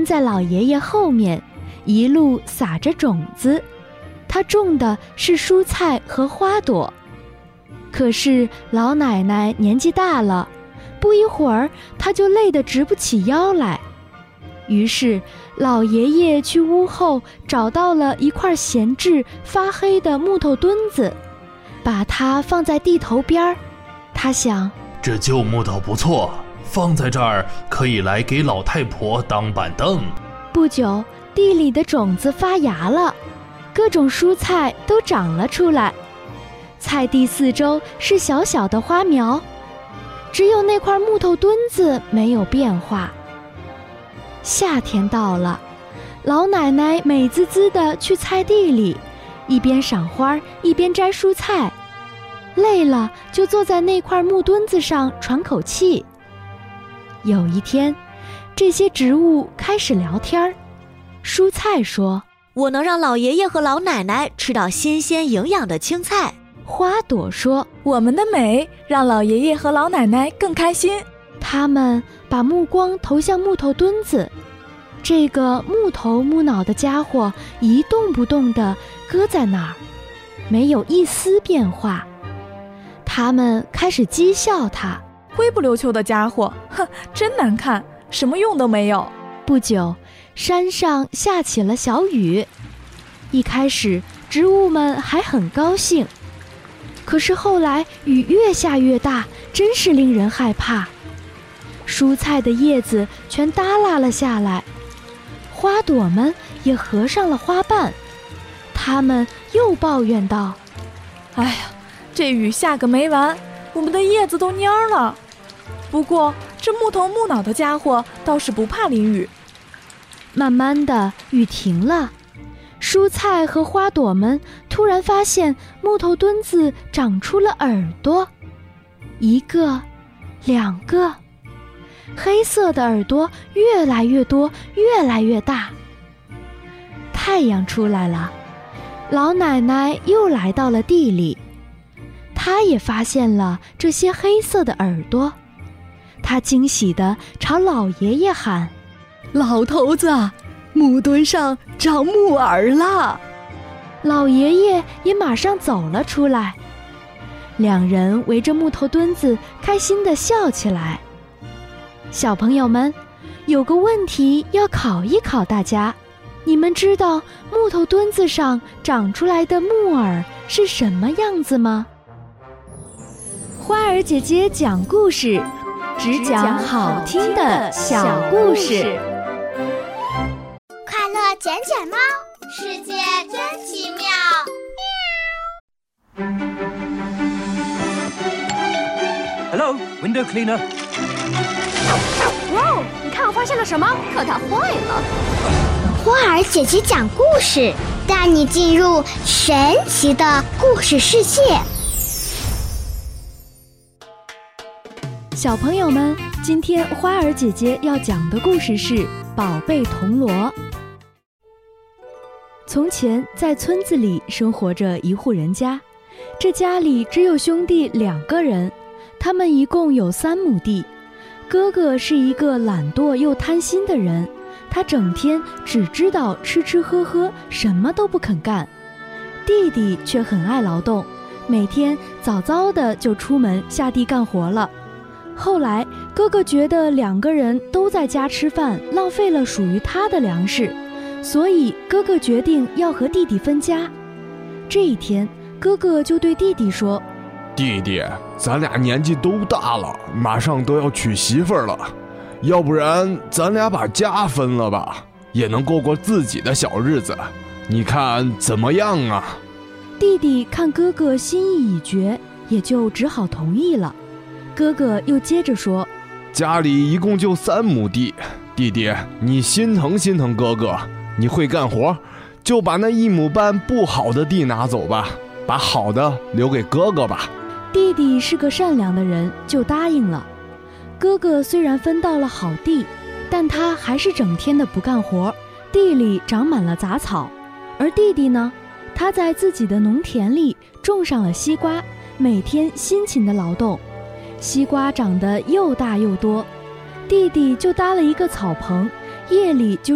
跟在老爷爷后面，一路撒着种子。他种的是蔬菜和花朵。可是老奶奶年纪大了，不一会儿她就累得直不起腰来。于是老爷爷去屋后找到了一块闲置发黑的木头墩子，把它放在地头边儿。他想， 这旧木头不错，放在这儿可以来给老太婆当板凳。 不久，地里的种子发芽了，各种蔬菜都长了出来。菜地四周是小小的花苗，只有那块木头墩子没有变化。夏天到了，老奶奶美滋滋地去菜地里，一边赏花一边摘蔬菜，累了就坐在那块木墩子上喘口气。有一天，这些植物开始聊天。蔬菜说：“ 我能让老爷爷和老奶奶吃到新鲜营养的青菜。” 花朵说：“ 我们的美让老爷爷和老奶奶更开心。” 他们把目光投向木头墩子，这个木头木脑的家伙一动不动地搁在那儿，没有一丝变化。他们开始讥笑他：“ 灰不溜秋的家伙，哼，真难看，什么用都没有。” 不久，山上下起了小雨。一开始，植物们还很高兴，可是后来雨越下越大，真是令人害怕。蔬菜的叶子全耷拉了下来，花朵们也合上了花瓣。他们又抱怨道：“ 哎呀，这雨下个没完，我们的叶子都蔫了。不过这木头木脑的家伙倒是不怕淋雨。” 慢慢的，雨停了，蔬菜和花朵们突然发现木头墩子长出了耳朵，一个，两个，黑色的耳朵越来越多，越来越大。太阳出来了，老奶奶又来到了地里，她也发现了这些黑色的耳朵。她惊喜地朝老爷爷喊：“ 老头子，木墩上长木耳了！” 老爷爷也马上走了出来，两人围着木头墩子开心地笑起来。小朋友们，有个问题要考一考大家，你们知道木头墩子上长出来的木耳是什么样子吗？花儿姐姐讲故事，只讲好听的小故事。 快乐捡捡猫，世界真奇妙。 Hello, window cleaner. 哇，你看我发现了什么？可它坏了。 花儿姐姐讲故事，带你进入神奇的故事世界。 小朋友们，今天花儿姐姐要讲的故事是《宝贝铜锣》。从前，在村子里生活着一户人家，这家里只有兄弟2个人，他们一共有3亩地。哥哥是一个懒惰又贪心的人，他整天只知道吃吃喝喝，什么都不肯干。弟弟却很爱劳动，每天早早的就出门下地干活了。后来，哥哥觉得2个人都在家吃饭，浪费了属于他的粮食，所以哥哥决定要和弟弟分家。这一天，哥哥就对弟弟说：“ 弟弟，咱俩年纪都大了，马上都要娶媳妇儿了，要不然咱俩把家分了吧，也能过过自己的小日子，你看怎么样啊？” 弟弟看哥哥心意已决，也就只好同意了。哥哥又接着说：“ 家里一共就3亩地，弟弟，你心疼心疼哥哥，你会干活，就把那1亩半不好的地拿走吧，把好的留给哥哥吧。” 弟弟是个善良的人，就答应了。哥哥虽然分到了好地，但他还是整天的不干活，地里长满了杂草。而弟弟呢，他在自己的农田里种上了西瓜，每天辛勤的劳动。西瓜长得又大又多，弟弟就搭了一个草棚，夜里就